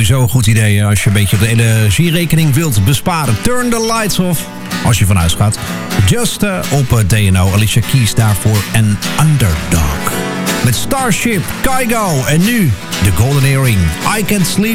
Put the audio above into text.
sowieso een goed idee als je een beetje de energierekening wilt besparen. Turn the lights off als je van huis gaat. Just op DNO. Alicia Keys daarvoor en Underdog. Met Starship, Kygo en nu de Golden Earring. I Can't Sleep